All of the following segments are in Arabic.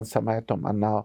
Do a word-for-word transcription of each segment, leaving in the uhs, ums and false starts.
سمعتم أنه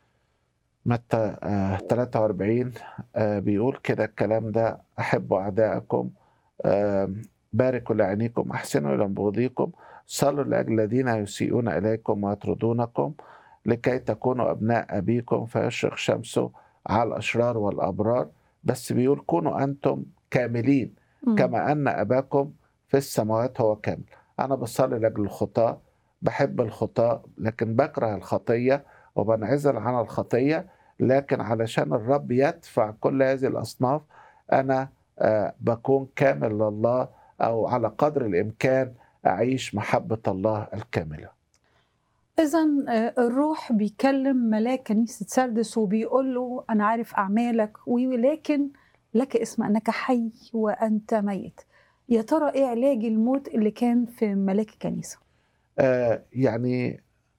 متى آه، ثلاثة وأربعين آه، بيقول كده الكلام ده: أحبوا أعداءكم، آم، باركوا لعينيكم، أحسنوا إلى مبغضيكم، صلوا لأجل الذين يسيئون إليكم ويطردونكم، لكي تكونوا أبناء أبيكم فيشرق شمسه على الأشرار والأبرار. بس بيقول: كونوا أنتم كاملين إمم. كما أن أباكم في السماوات هو كامل. أنا بصلي لأجل الخطاة، بحب الخطاة، لكن بكره الخطية وبنعزل عن الخطية. لكن علشان الرب يدفع كل هذه الأصناف، أنا آه، بكون كامل لله، أو على قدر الإمكان أعيش محبة الله الكاملة. إذًا آآ الروح بيكلم ملاك كنيسة سردس وبيقول له: أنا عارف أعمالك ولكن لك اسم أنك حي وأنت ميت. يا ترى إيه علاج الموت اللي كان في ملاك الكنيسة؟ آه، يعني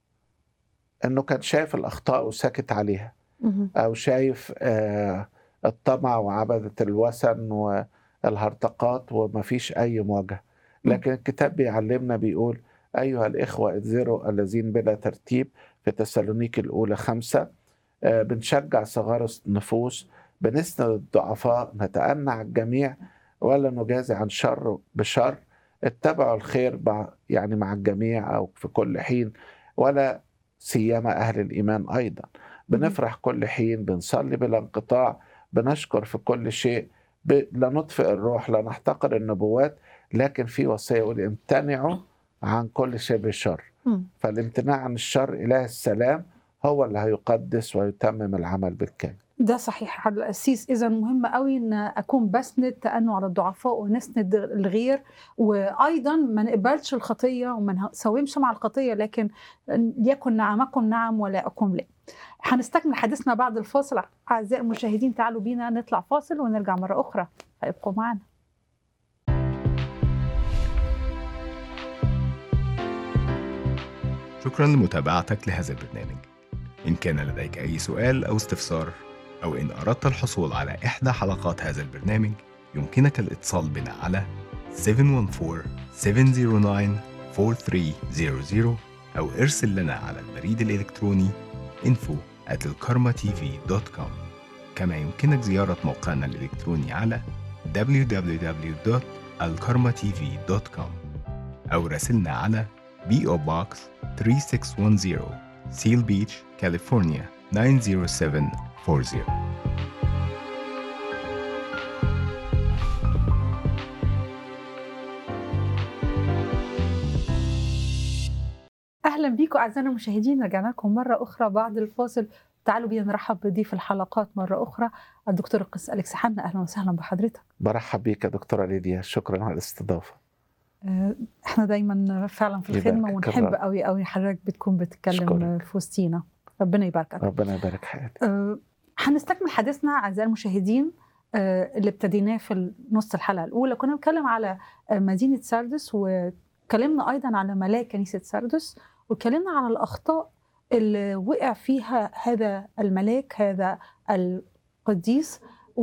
أنه كان شايف الأخطاء وساكت عليها، اهم. أو شايف آه، الطمع وعبدة الوثن والهرطقات ومفيش أي مواجهة. إمم. لكن الكتاب بيعلمنا، بيقول: أيها الإخوة اذروا الذين بلا ترتيب، في تسالونيك الأولى خمسة. آه، بنشجع صغار النفوس، بنسند الضعفاء، نتأنى على الجميع ولا نجازي عن شر بشر. اتبعوا الخير بع- يعني مع الجميع أو في كل حين، ولا سيما أهل الإيمان أيضا. اهم. بنفرح كل حين، بنصلي بلا انقطاع، بنشكر في كل شيء، ب... لا نطفئ الروح، لا نحتقر النبوات. لكن في وصية يقول: امتنعوا عن كل شبه شر. إمم. فالامتناع عن الشر إله السلام هو اللي هيقدس ويتمم العمل بالكامل. ده صحيح يا حضرة القسيس. إذًا مهم أوي إن أكون باسند تأنُّع على الضعفاء ونسند الغير، وأيضًا ما نقبلش الخطية وما نساومش مع الخطية، لكن ليكن نعمكم نعم ولاءكم لا. هنستكمل حديثنا بعد الفاصل. أعزائي المشاهدين، تعالوا بينا نطلع فاصل ونرجع مرة أخرى، فابقوا معنا. شكرا لمتابعتك لهذا البرنامج. إن كان لديك أي سؤال أو استفسار، أو إن أردت الحصول على إحدى حلقات هذا البرنامج، يمكنك الاتصال بنا على سبعة واحد أربعة سبعة صفر تسعة أربعة ثلاثة صفر صفر، أو ارسل لنا على البريد الإلكتروني info at الكارما تي في دوت كوم. كما يمكنك زيارة موقعنا الإلكتروني على دبليو دبليو دبليو دوت الكارما تي في دوت كوم، أو راسلنا على بي أو Box ثلاثة ستة واحد صفر Seal Beach, كاليفورنيا تسعة صفر سبعة أربعة. أهلا بيكم أعزائنا المشاهدين، رجعنا لكم مرة أخرى بعد الفاصل. تعالوا بينا نرحب بضيف الحلقات مرة أخرى، الدكتور القس أليكس حنا. أهلا وسهلا بحضرتك. برحب بيك يا دكتورة ليديا، شكرا على الاستضافة. آه، احنا دايما فعلا في الخدمة يباركك ونحب الرب. قوي قوي حضرتك بتكون بتتكلم أشكرك، في وسطينا. ربنا يباركك. ربنا يبارك حياتك. آه، هنستكمل حديثنا أعزائي المشاهدين، آه، اللي ابتديناه في نص الحلقة الأولى. كنا بنتكلم على آه، مدينة سردس، وكلمنا أيضا على ملاك كنيسة سردس، وكلمنا على الأخطاء اللي وقع فيها هذا الملاك، هذا القديس،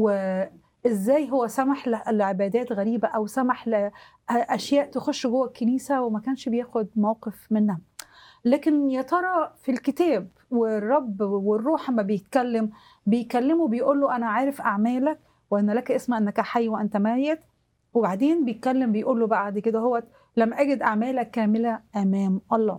وإزاي هو سمح ل- لعبادات غريبة، أو سمح لأشياء تخش جوه الكنيسة وما كانش بياخد موقف منها. لكن يا ترى في الكتاب والرب والروح ما بيتكلم، بيكلمه بيقول له: أنا عارف أعمالك وأن لك اسم أنك حي وأنت ميت. وبعدين بيتكلم بيقول له بعد كده: هو لم أجد أعمالك كاملة أمام الله.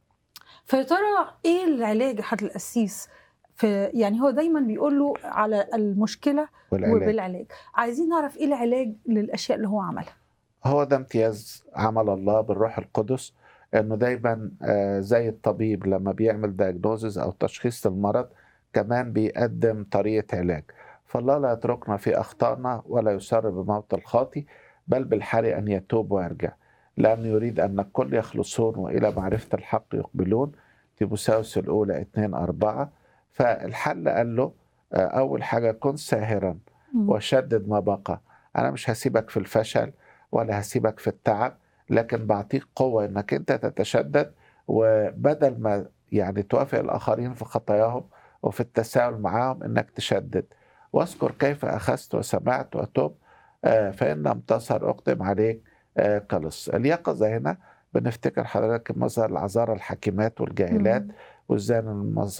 فيا ترى إيه العلاج يا حضرة القسيس؟ في يعني هو دايما بيقول له على المشكلة والعلاج وبالعلاج. عايزين نعرف إيه العلاج للأشياء اللي هو عملها. هو ده امتياز عمل الله بالروح القدس، انه دايما آه، زي الطبيب لما بيعمل دايجنوزز او تشخيص المرض، كمان بيقدم طريقة علاج. فالله لا يتركنا في اخطائنا ولا يسر بموت الخاطي، بل بالحري ان يتوب ويرجع، لانه يريد ان الكل يخلصون والى معرفة الحق يقبلون. تيموثاوس الاولى اتنين أربعة. فالحل قال له آه، اول حاجة: كن ساهرا مم. وشدد ما بقى. انا مش هسيبك في الفشل ولا هسيبك في التعب، لكن بعطيك قوة انك انت تتشدد، وبدل ما يعني توافق الاخرين في خطاياهم وفي التساهل معهم، انك تشدد. واذكر كيف اخذت وسمعت وتب، آه، فان لم تصر اقدم عليك آه، كلص. اليقظة هنا بنفتكر حضرتك مظهر العذارى الحكيمات والجاهلات، مم. وازاي ننظم